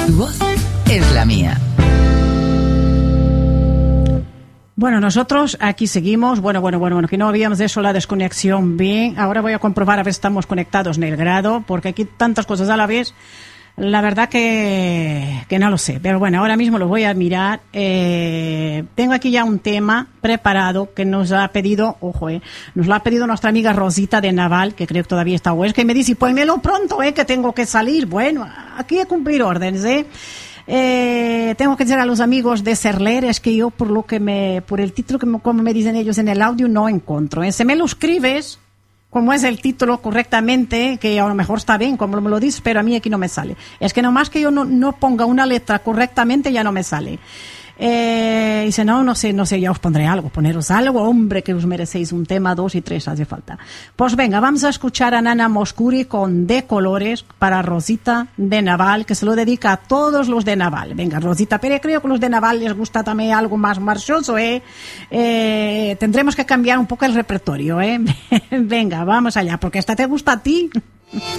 Tu voz es la mía. Bueno, nosotros aquí seguimos. Bueno, que no habíamos hecho la desconexión bien. Ahora voy a comprobar a ver si estamos conectados en el grado, porque aquí tantas cosas a la vez. La verdad que no lo sé, pero bueno, ahora mismo lo voy a mirar. Tengo aquí ya un tema preparado que nos ha pedido, nos lo ha pedido nuestra amiga Rosita de Naval, que creo que todavía está en Huesca, y me dice, pónmelo pronto, que tengo que salir. Bueno, aquí a cumplir órdenes, tengo que decir a los amigos de Serler, es que yo por el título como me dicen ellos en el audio no encuentro. Si me lo escribes como es el título correctamente, que a lo mejor está bien como me lo dices, pero a mí aquí no me sale. Es que nomás que yo no ponga una letra correctamente ya no me sale. Dice, no sé, ya os pondré algo, poneros algo, hombre, que os merecéis un tema, 2 y 3 hace falta. Pues venga, vamos a escuchar a Nana Mouskouri con De Colores para Rosita de Naval, que se lo dedica a todos los de Naval. Venga, Rosita, pero creo que los de Naval les gusta también algo más marchoso, tendremos que cambiar un poco el repertorio, Venga, vamos allá, porque esta te gusta a ti.